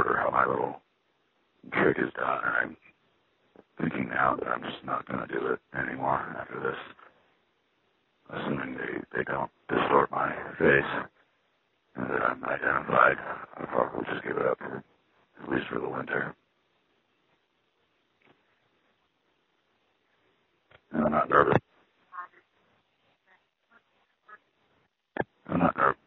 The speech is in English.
order how my little trick is done, and I'm thinking now that I'm just not going to do it anymore after this. Assuming they don't distort my face and that I'm identified, I'll probably just give it up, at least for the winter. And I'm not nervous. I'm not nervous.